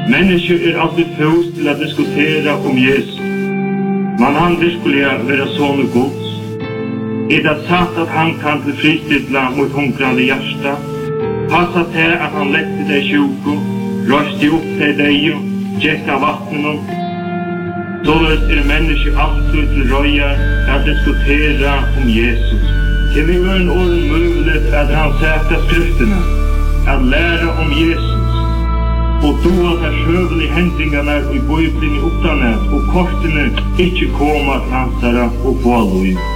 Människor alltid fås till att diskutera om Jesus. Man han virkelig vara son och gods. Det sagt att han kan tillfredsställa mot hungrande hjärta. Passa till att han läckte dig tjugo, röste upp till dig, tjecka vattnen. Således människor alltid till röjar att diskutera om Jesus. Det vi en år möjligt att han sätta skrifterna, att lära om Jesus. Och då att här sjövliga händringarna i Bibeln i uppdannet och kortene inte komma att lansara och få liv.